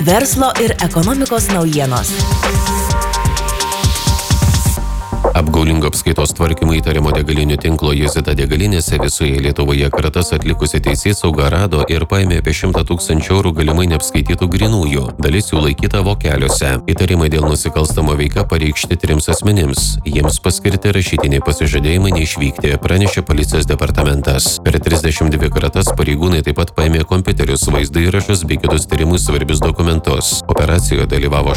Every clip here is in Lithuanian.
Verslo ir ekonomikos naujienos. Apgaulingo apskaitos tvarkymo įtariamo degalinių tinklo Jozita degalinėse visoje Lietuvoje kratas atlikusi teisėsauga rado ir paėmė apie 100 000 eurų galimai neapskaitytų grynųjų. Dalis jų laikyta vokeliuose. Įtarimai dėl nusikalstamo veika pareikšti 3 asmenims. Jiems paskirti rašytiniai pasižadėjimai neišvykti, pranešė policijos departamentas. Per 32 kratas pareigūnai taip pat paėmė kompiuterius, vaizdo įrašus bei kitus tyrimui svarbius dokumentus. Operacijoje dalyvavo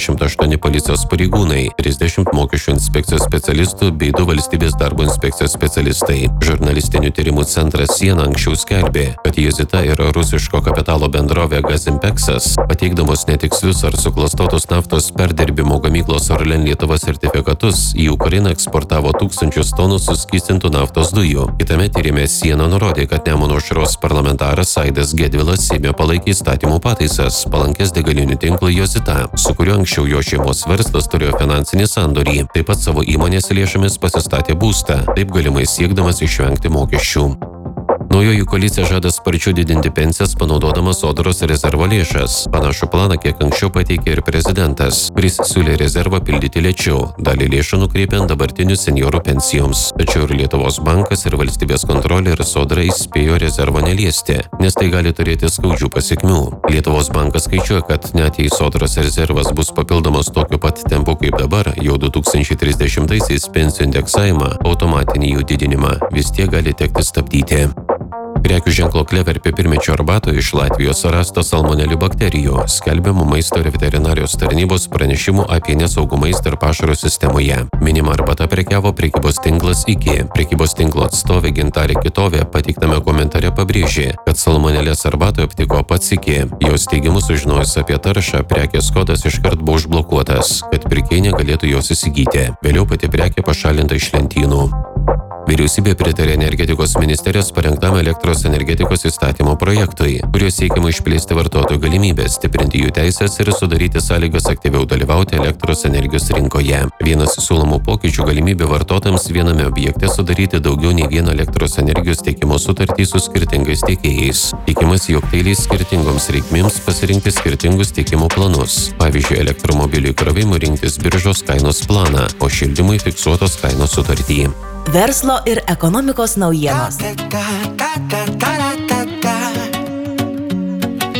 88 policijos pareigūnai, 30 mokesčių inspekcijos specialistų bei 2 valstybės darbo inspekcijos specialistai. Žurnalistinių tyrimų centras Siena anksčiau skelbė, kad Jozita yra rusiško kapitalo bendrovė Gazimpeksas, pateikdamos netikslius ar suklastotus naftos perdirbimo gamyklos Orlen Lietuva sertifikatus, į Ukrainą eksportavo 1000 tonų suskystintų naftos dujų. Kitame tyrime Siena nurodė, kad Nemuno aušros parlamentaras Aidas Gedvilas Seime palaikė įstatymų pataisas, palankės degalinių tinklui Jozita, su kuriuo anksčiau jo šeimos verslas turėjo finansinį sandorį. Taip pat savo įmonės lėšomis pasistatė būstą, taip galimai siekdamas išvengti mokesčių. Naujoji koalicija žada sparčiau didinti pensijas panaudodama Sodros rezervo lėšas. Panašų planą kiek anksčiau pateikė ir prezidentas, kuris siūlė rezervą pildyti lėčiau, dalį lėšų nukreipiant dabartinių senjorų pensijoms. Tačiau ir Lietuvos bankas ir valstybės kontrolė ir Sodra įspėjo rezervo neliesti, nes tai gali turėti skaudžių pasekmių. Lietuvos bankas skaičiuoja, kad net jei Sodros rezervas bus papildomas tokiu pat tempu kaip dabar, jau 2030-aisiais pensijų indeksavimą, automatinį jų didinimą vis tiek gali tekti stabdyti. Prekių ženklo Klever pipirmėčio arbatoje iš Latvijos rasta salmonelių bakterijų, skelbiama Maisto ir veterinarijos tarnybos pranešimų apie nesaugų maistą ir pašaro sistemoje. Minima arbata prekiavo prekybos tinklas IKI. Prekybos tinklo atstovė Gintarė Kitovė pateiktame komentare pabrėžė, kad salmonelės arbatoje aptiko pats IKI. Jos teigimu sužinojus apie taršą, prekės kodas iškart buvo užblokuotas, kad pirkėjai negalėtų jos įsigyti. Vėliau pati prekė pašalinta iš lentynų. Vyriausybė pritarė energetikos ministerijos parengtam elektros energetikos įstatymo projektui, kuriuo siekiama išplėsti vartotojų galimybės, stiprinti jų teisės ir sudaryti sąlygas aktyviau dalyvauti elektros energijos rinkoje. Vienas siūlomų pokyčių galimybė vartotojams viename objekte sudaryti daugiau nei vieną elektros energijos tiekimo sutartį su skirtingais tiekėjais. Tikimasi, jog tai leis skirtingoms reikmėms pasirinkti skirtingus tiekimo planus. Pavyzdžiui, elektromobilių įkrovimui rinktis biržos kainos planą, o šildymui fiksuotos kainos sutartį. Verslo ir ekonomikos naujienos.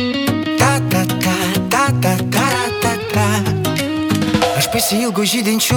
Aš pasiilgau žydinčių